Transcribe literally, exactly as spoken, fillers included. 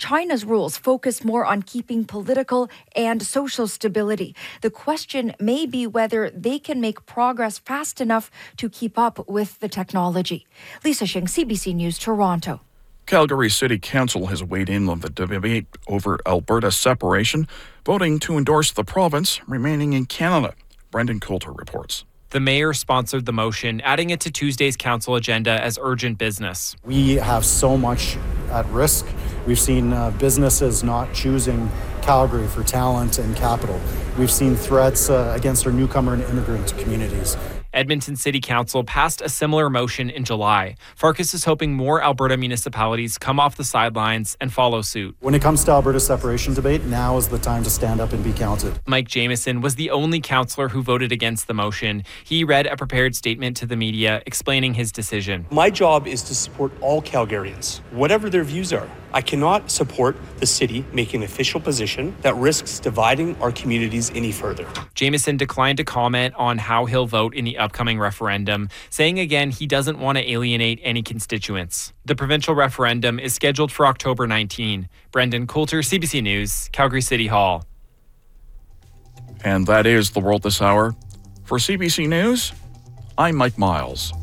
China's rules focus more on keeping political and social stability. The question may be whether they can make progress fast enough to keep up with the technology. Lisa Shing, C B C News, Toronto. Calgary City Council has weighed in on the debate over Alberta separation, voting to endorse the province remaining in Canada. Brendan Coulter reports. The mayor sponsored the motion, adding it to Tuesday's council agenda as urgent business. We have so much at risk. We've seen uh, businesses not choosing Calgary for talent and capital. We've seen threats uh, against our newcomer and immigrant communities. Edmonton City Council passed a similar motion in July. Farkas is hoping more Alberta municipalities come off the sidelines and follow suit. When it comes to Alberta separation debate, now is the time to stand up and be counted. Mike Jamieson was the only councillor who voted against the motion. He read a prepared statement to the media explaining his decision. My job is to support all Calgarians, whatever their views are. I cannot support the city making an official position that risks dividing our communities any further. Jamieson declined to comment on how he'll vote in the upcoming referendum, saying again he doesn't want to alienate any constituents. The provincial referendum is scheduled for October nineteenth. Brendan Coulter, C B C News, Calgary City Hall. And that is The World This Hour. For C B C News, I'm Mike Miles.